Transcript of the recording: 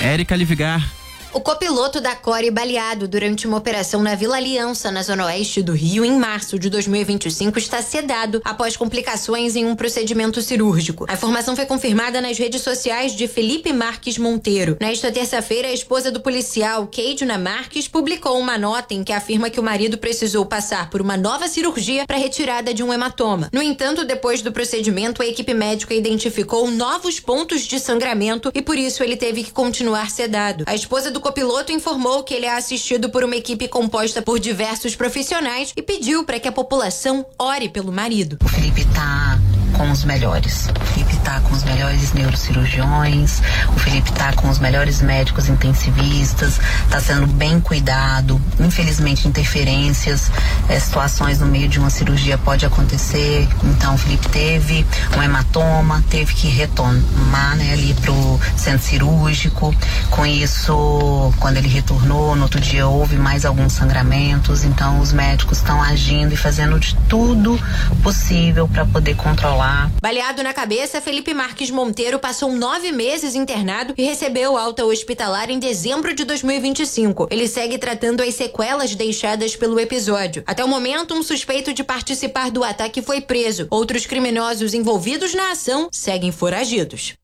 Érica Livigar. O copiloto da Core baleado durante uma operação na Vila Aliança, na zona oeste do Rio, em março de 2025, está sedado após complicações em um procedimento cirúrgico. A informação foi confirmada nas redes sociais de Felipe Marques Monteiro. Nesta terça-feira, a esposa do policial, Keidna Marques, publicou uma nota em que afirma que o marido precisou passar por uma nova cirurgia para retirada de um hematoma. No entanto, depois do procedimento, a equipe médica identificou novos pontos de sangramento e por isso ele teve que continuar sedado. A esposa do copiloto informou que ele é assistido por uma equipe composta por diversos profissionais e pediu para que a população ore pelo marido. O Felipe tá com os melhores. O Felipe tá com os melhores neurocirurgiões, o Felipe tá com os melhores médicos intensivistas, tá sendo bem cuidado. Infelizmente, interferências, situações no meio de uma cirurgia pode acontecer. Então, o Felipe teve um hematoma, teve que retomar, ali pro centro cirúrgico. Com isso, quando ele retornou, no outro dia houve mais alguns sangramentos. Então, os médicos estão agindo e fazendo de tudo possível para poder controlar. Baleado na cabeça, Felipe Marques Monteiro passou 9 meses internado e recebeu alta hospitalar em dezembro de 2025. Ele segue tratando as sequelas deixadas pelo episódio. Até o momento, um suspeito de participar do ataque foi preso. Outros criminosos envolvidos na ação seguem foragidos.